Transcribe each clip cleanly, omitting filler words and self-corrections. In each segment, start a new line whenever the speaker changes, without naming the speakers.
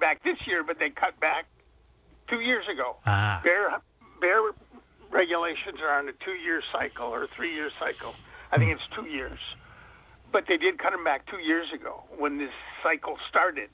back this year, but they cut back 2 years ago.
Ah.
Bear regulations are on a 2-year cycle or a 3-year cycle. I think it's 2 years. But they did cut them back 2 years ago when this cycle started.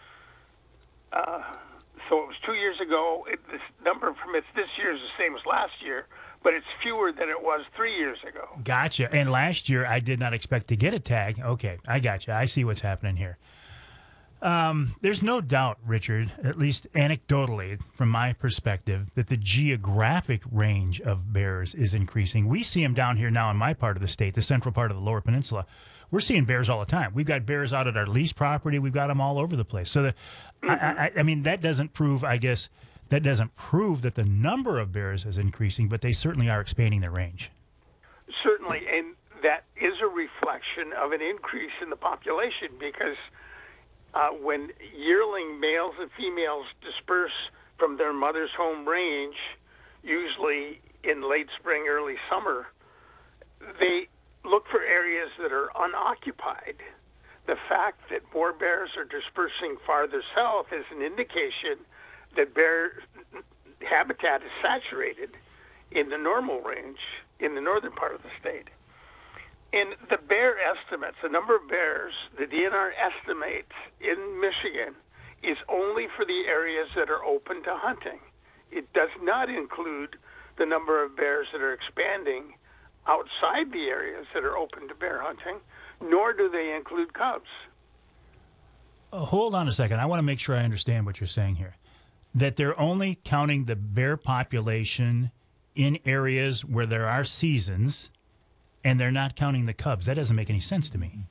So it was 2 years ago. This number of permits this year is the same as last year, but it's fewer than it was 3 years ago.
Gotcha. And last year, I did not expect to get a tag. Okay, I gotcha. I see what's happening here. There's no doubt, Richard, at least anecdotally, from my perspective, that the geographic range of bears is increasing. We see them down here now in my part of the state, the central part of the Lower Peninsula. We're seeing bears all the time. We've got bears out at our lease property. We've got them all over the place. So, I mean, that doesn't prove, I guess, that the number of bears is increasing, but they certainly are expanding their range.
Certainly, and that is a reflection of an increase in the population because when yearling males and females disperse from their mother's home range, usually in late spring, early summer, they look for areas that are unoccupied. The fact that more bears are dispersing farther south is an indication that bear habitat is saturated in the normal range in the northern part of the state. And the bear estimates, the number of bears the DNR estimates in Michigan is only for the areas that are open to hunting. It does not include the number of bears that are expanding outside the areas that are open to bear hunting, nor do they include cubs.
Hold on a second. I want to make sure I understand what you're saying here. That they're only counting the bear population in areas where there are seasons, and they're not counting the cubs. That doesn't make any sense to me.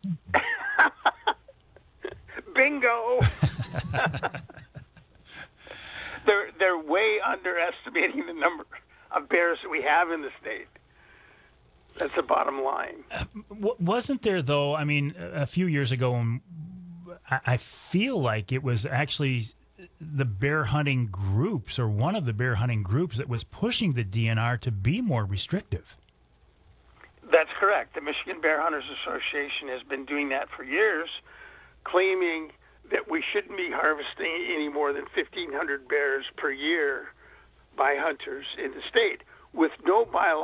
Bingo! They're way underestimating the number of bears that we have in the state. That's the bottom line.
Wasn't there, though, I mean, a few years ago, I feel like it was actually the bear hunting groups or one of the bear hunting groups that was pushing the DNR to be more restrictive.
That's correct. The Michigan Bear Hunters Association has been doing that for years, claiming that we shouldn't be harvesting any more than 1,500 bears per year by hunters in the state, with no biological